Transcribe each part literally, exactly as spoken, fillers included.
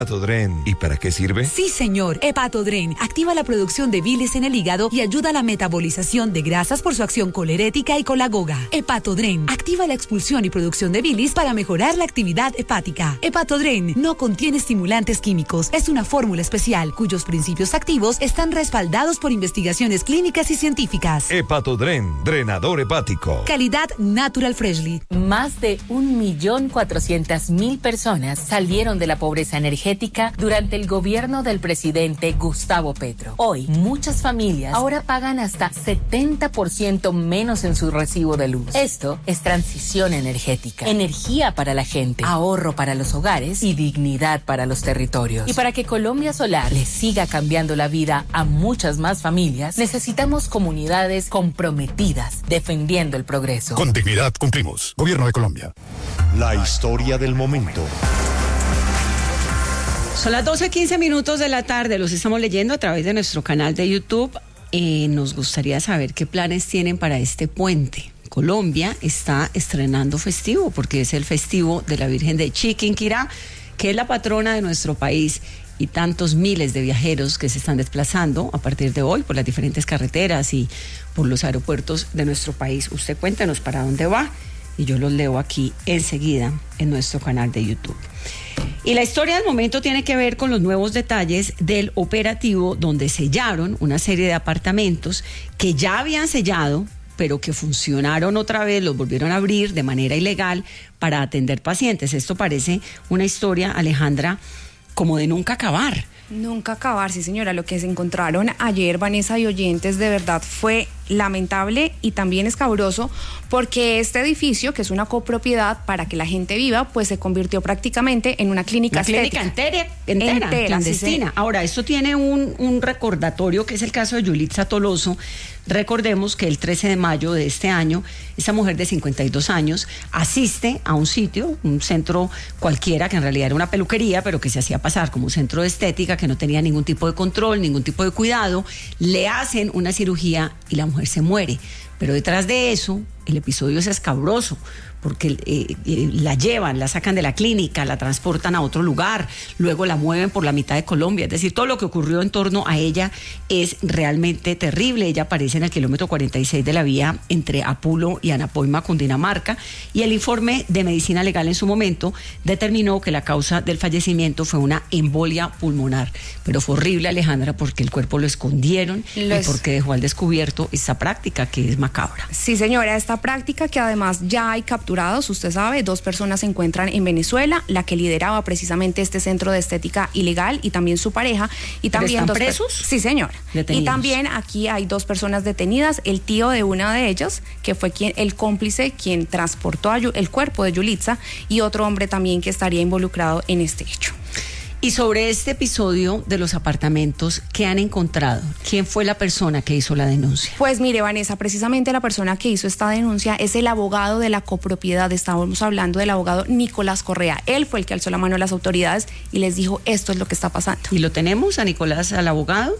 Hepatodren. ¿Y para qué sirve? Sí, señor. Hepatodren activa la producción de bilis en el hígado y ayuda a la metabolización de grasas por su acción colerética y colagoga. Hepatodren activa la expulsión y producción de bilis para mejorar la actividad hepática. Hepatodren no contiene estimulantes químicos. Es una fórmula especial cuyos principios activos están respaldados por investigaciones clínicas y científicas. Hepatodren, drenador hepático. Calidad Natural Freshly. Más de un millón cuatrocientas mil personas salieron de la pobreza energética durante el gobierno del presidente Gustavo Petro. Hoy, muchas familias ahora pagan hasta setenta por ciento menos en su recibo de luz. Esto es transición energética, energía para la gente, ahorro para los hogares y dignidad para los territorios. Y para que Colombia Solar le siga cambiando la vida a muchas más familias, necesitamos comunidades comprometidas defendiendo el progreso. Con dignidad cumplimos. Gobierno de Colombia. La historia del momento. Son las doce quince minutos de la tarde, los estamos leyendo a través de nuestro canal de YouTube. Eh, nos gustaría saber qué planes tienen para este puente. Colombia está estrenando festivo porque es el festivo de la Virgen de Chiquinquirá, que es la patrona de nuestro país, y tantos miles de viajeros que se están desplazando a partir de hoy por las diferentes carreteras y por los aeropuertos de nuestro país. Usted cuéntanos para dónde va y yo los leo aquí enseguida en nuestro canal de YouTube. Y la historia del momento tiene que ver con los nuevos detalles del operativo donde sellaron una serie de apartamentos que ya habían sellado, pero que funcionaron otra vez, los volvieron a abrir de manera ilegal para atender pacientes. Esto parece una historia, Alejandra, como de nunca acabar. Nunca acabar, sí señora. Lo que se encontraron ayer, Vanessa y oyentes, de verdad fue lamentable y también escabroso, porque este edificio, que es una copropiedad para que la gente viva, pues se convirtió prácticamente en una clínica Una estética. clínica entera, entera, Entera, clandestina. sí, sí. Ahora, esto tiene un, un recordatorio, que es el caso de Yulitza Toloso. Recordemos que el trece de mayo de este año, esta mujer de cincuenta y dos años asiste a un sitio, un centro cualquiera, que en realidad era una peluquería, pero que se hacía pasar como un centro de estética, que no tenía ningún tipo de control, ningún tipo de cuidado. Le hacen una cirugía y la mujer se muere. Pero detrás de eso, el episodio es escabroso, porque eh, eh, la llevan, la sacan de la clínica, la transportan a otro lugar, luego la mueven por la mitad de Colombia. Es decir, todo lo que ocurrió en torno a ella es realmente terrible. Ella aparece en el kilómetro cuarenta y seis de la vía entre Apulo y Anapoima, Cundinamarca, y el informe de medicina legal en su momento determinó que la causa del fallecimiento fue una embolia pulmonar. Pero fue horrible, Alejandra, porque el cuerpo lo escondieron lo y es... porque dejó al descubierto esta práctica que es macabra. Sí, señora, esta práctica que además ya hay capturados, usted sabe, dos personas se encuentran en Venezuela, la que lideraba precisamente este centro de estética ilegal y también su pareja. Y también ¿Están dos presos? Sí, señora. Detenidos. Y también aquí hay dos personas detenidas, el tío de una de ellas, que fue quien el cómplice, quien transportó a Yu, el cuerpo de Yulitza, y otro hombre también que estaría involucrado en este hecho. Y sobre este episodio de los apartamentos, ¿qué han encontrado? ¿Quién fue la persona que hizo la denuncia? Pues mire, Vanessa, precisamente la persona que hizo esta denuncia es el abogado de la copropiedad. Estábamos hablando del abogado Nicolás Correa. Él fue el que alzó la mano a las autoridades y les dijo, esto es lo que está pasando. ¿Y lo tenemos a Nicolás, al abogado?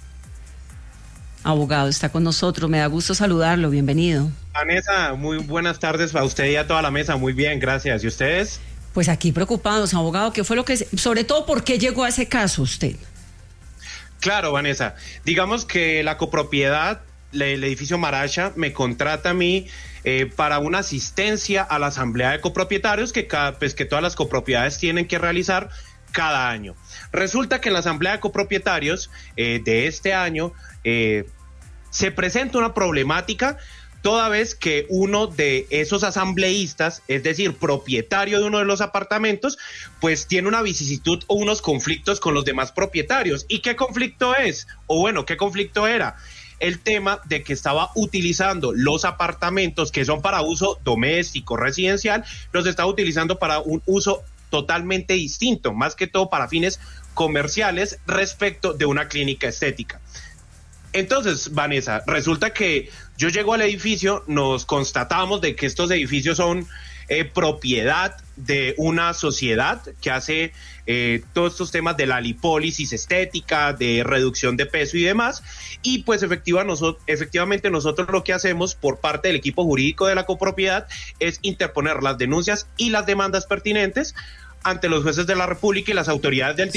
Abogado, está con nosotros, me da gusto saludarlo, bienvenido. Vanessa, muy buenas tardes para usted y a toda la mesa, muy bien, gracias. ¿Y ustedes? Pues aquí preocupados, abogado, ¿qué fue lo que, sobre todo, por qué llegó a ese caso usted? Claro, Vanessa, digamos que la copropiedad, el edificio Maracha, me contrata a mí eh, para una asistencia a la asamblea de copropietarios que, cada, pues, que todas las copropiedades tienen que realizar cada año. Resulta que en la asamblea de copropietarios eh, de este año eh, se presenta una problemática toda vez que uno de esos asambleístas, es decir, propietario de uno de los apartamentos, pues tiene una vicisitud o unos conflictos con los demás propietarios. ¿Y qué conflicto es? O bueno, ¿qué conflicto era? El tema de que estaba utilizando los apartamentos que son para uso doméstico, residencial, los estaba utilizando para un uso totalmente distinto, más que todo para fines comerciales respecto de una clínica estética. Entonces, Vanessa, resulta que yo llego al edificio, nos constatamos de que estos edificios son eh, propiedad de una sociedad que hace eh, todos estos temas de la lipólisis estética, de reducción de peso y demás, y pues efectiva, nosotros, efectivamente nosotros lo que hacemos por parte del equipo jurídico de la copropiedad es interponer las denuncias y las demandas pertinentes ante los jueces de la República y las autoridades del